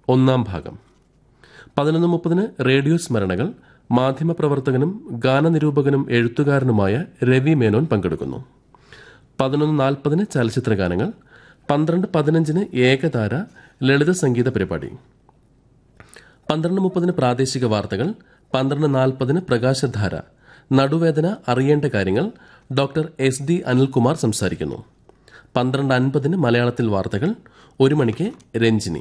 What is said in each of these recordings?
ഒന്നാം ഭാഗം. 11:30 റേഡിയോ സ്മരണകൾ. മാധ്യമപ്രവർത്തകനും ഗാനനിരൂപകനും എഴുത്തുകാരനുമായ രവി മേനോൻ പങ്കെടുക്കുന്നു. 11:40 ചലച്ചിത്രഗാനങ്ങൾ. 12:15 ഏകതാര ലളിത സംഗീത പരിപാടി. 12:30 പ്രാദേശിക വാർത്തകൾ. 12:40 പ്രകാശധാര. നടുവേദന അറിയേണ്ട കാര്യങ്ങൾ. ഡോക്ടർ SD അനിൽകുമാർ സംസാരിക്കുന്നു. 12:50 മലയാളത്തിൽ വാർത്തകൾ. 1 മണിക്ക് രഞ്ജിനി.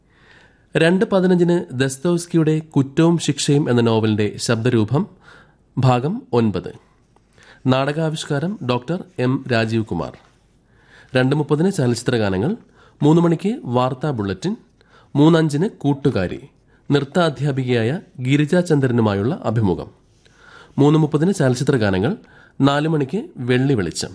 2:15 ദസ്തോവ്സ്കിയുടെ കുറ്റവും ശിക്ഷയും എന്ന നോവലിന്റെ ശബ്ദരൂപം ഭാഗം 9. നാടകാവിഷ്കാരം ഡോക്ടർ M രാജീവ് കുമാർ. 2:30 ചലച്ചിത്രഗാനങ്ങൾ. 3 മണിക്ക് വാർത്താ ബുള്ളറ്റിൻ. 3:05 കൂട്ടുകാരി. നൃത്താധ്യാപികയായ ഗിരിജാചന്ദ്രനുമായുള്ള അഭിമുഖം. 3:30 ചലച്ചിത്രഗാനങ്ങൾ. 4 മണിക്ക് വെള്ളി വെളിച്ചം.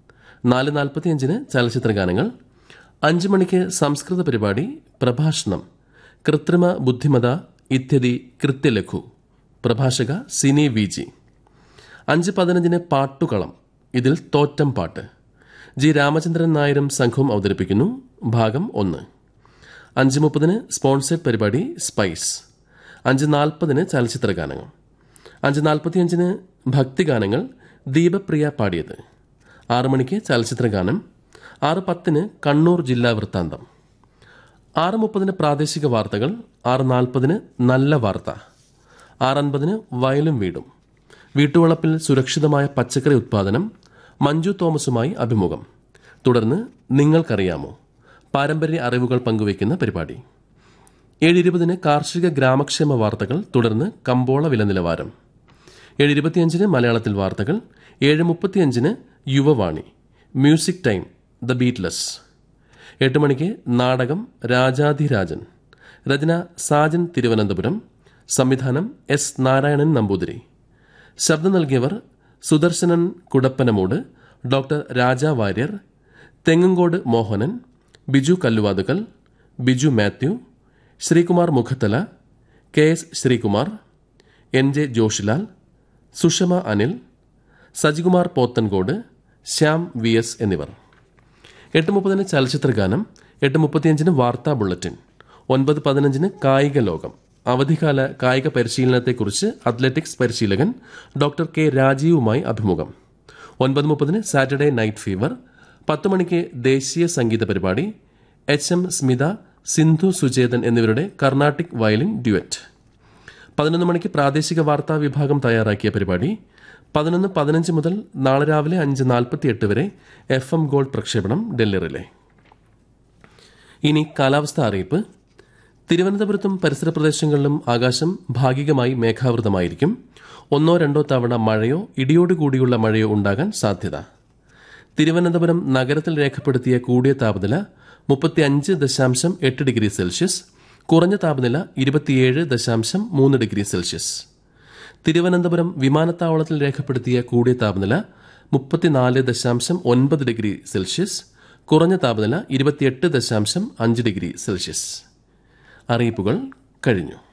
4:45 ചലച്ചിത്രഗാനങ്ങൾ. 5 മണിക്ക് സംസ്കൃത പരിപാടി പ്രഭാഷണം. കൃത്രിമ ബുദ്ധിമത ഇത്യതി കൃത്യലഘു. പ്രഭാഷക സിനി VG. 5:15 പാട്ടുകളം. ഇതിൽ തോറ്റം പാട്ട്. G രാമചന്ദ്രൻ നായരും സംഘവും അവതരിപ്പിക്കുന്നു. ഭാഗം 1. 5:30 സ്പോൺസേഡ് പരിപാടി സ്പൈസ്. 5:40 ചലച്ചിത്രഗാനങ്ങൾ. 5:45 ഭക്തിഗാനങ്ങൾ. ദീപപ്രിയ പാടിയത്. 6 മണിക്ക് ചലച്ചിത്രഗാനം. 6:10 കണ്ണൂർ ജില്ലാ വൃത്താന്തം. 6:30 പ്രാദേശിക വാർത്തകൾ. 6:40 നല്ല വാർത്ത. 6:50 വയലും വീടും. വീട്ടുവളപ്പിൽ സുരക്ഷിതമായ പച്ചക്കറി ഉത്പാദനം. മഞ്ജു തോമസുമായി അഭിമുഖം. തുടർന്ന് നിങ്ങൾക്കറിയാമോ, പാരമ്പര്യ അറിവുകൾ പങ്കുവയ്ക്കുന്ന പരിപാടി. 7:20 കാർഷിക ഗ്രാമക്ഷേമ വാർത്തകൾ. തുടർന്ന് കമ്പോള വില നിലവാരം. 7:25 മലയാളത്തിൽ വാർത്തകൾ. 7:35 യുവവാണി. Music time the ബീറ്റ്ലെസ്. 8 മണിക്ക് നാടകം രാജാധിരാജൻ. രചന സാജൻ തിരുവനന്തപുരം. സംവിധാനം S നാരായണൻ നമ്പൂതിരി. ശബ്ദം നൽകിയവർ Sudarsanan Kudappanamoodu, doctor Raja Warrier, Thengumcode Mohanan, Biju Kalluvathukkal, Biju Mathew, Sreekumar Mukhathala, KS Sreekumar, NJ Joshilal, Sushma Anil, Sajikumar Pothencode, Shyam VS എന്നിവർ. 8:30 ചലച്ചിത്രഗാനം. 8:35 വാർത്താ ബുള്ളറ്റിൻ. 9:15 കായിക ലോകം. അവധിക്കാല കായിക പരിശീലനത്തെക്കുറിച്ച് അത്ലറ്റിക്സ് പരിശീലകൻ ഡോക്ടർ K രാജീവുമായി അഭിമുഖം. 9:30 സാറ്റർഡേ നൈറ്റ് ഫീവർ. 10 മണിക്ക് ദേശീയ സംഗീത പരിപാടി. HM സ്മിത, സിന്ധു സുചേതൻ എന്നിവരുടെ കർണാട്ടിക് വയലിൻ ഡ്യുവറ്റ്. 11 മണിക്ക് പ്രാദേശിക വാർത്താ വിഭാഗം തയ്യാറാക്കിയ പരിപാടി. 11:15 മുതൽ നാളെ രാവിലെ 5:48 വരെ FM ഗോൾഡ് പ്രക്ഷേപണം ഡൽഹി റിലേ. ഇനി കാലാവസ്ഥ അറിയിപ്പ്. തിരുവനന്തപുരത്തും പരിസര പ്രദേശങ്ങളിലും ആകാശം ഭാഗികമായി മേഘാവൃതമായിരിക്കും. 1-2 തവണ മഴയോ ഇടിയോടുകൂടിയുള്ള മഴയോ ഉണ്ടാകാൻ സാധ്യത. തിരുവനന്തപുരം നഗരത്തിൽ രേഖപ്പെടുത്തിയ കൂടിയ താപനില 35.8 ഡിഗ്രി സെൽഷ്യസ്. കുറഞ്ഞ താപനില 27.3 ഡിഗ്രി സെൽഷ്യസ്. തിരുവനന്തപുരം വിമാനത്താവളത്തിൽ രേഖപ്പെടുത്തിയ കൂടിയ താപനില 34.9 ഡിഗ്രി സെൽഷ്യസ്. കുറഞ്ഞ താപനില 28.5 ഡിഗ്രി സെൽഷ്യസ്. അറിയിപ്പുകൾ കഴിഞ്ഞു.